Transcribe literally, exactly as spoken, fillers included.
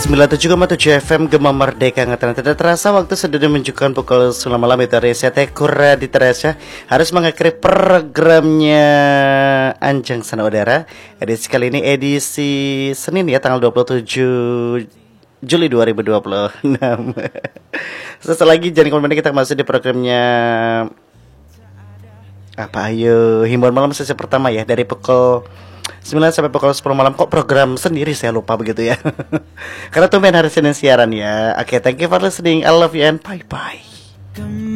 sembilan puluh tujuh koma tujuh F M Gema Merdeka Ngatan. Tidak terasa waktu sudah menunjukkan pukul sembilan malam. Itu hari saya Tekura di Teresa harus mengakhiri programnya Anjang Sana Udara. Edisi kali ini edisi Senin ya, tanggal dua puluh tujuh Juli dua ribu dua puluh enam. Sesaat lagi jangan kemana-mana, kita masuk di programnya apa ayo himbauan malam sesi pertama ya, dari pukul sembilan sampai pukul sepuluh malam. Kok program sendiri saya lupa begitu ya. Karena tumben hari Senin siaran ya. Oke, okay, thank you for listening. I love you and bye bye.